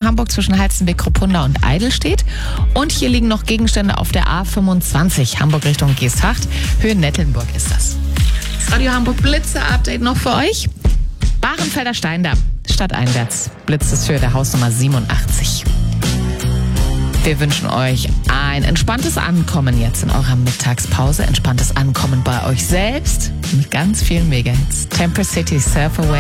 Hamburg zwischen Halstenbek, Kruppunda und Eidelstedt. Und hier liegen noch Gegenstände auf der A25, Hamburg Richtung Geesthacht. Höhe Nettelnburg ist das. Das Radio Hamburg Blitzer-Update noch für euch. Bahrenfelder Steindamm, stadteinwärts. Blitz ist Höhe der Hausnummer 87. Wir wünschen euch ein entspanntes Ankommen jetzt in eurer Mittagspause. Entspanntes Ankommen bei euch selbst mit ganz vielen Megahits. Temper City, Surf Away.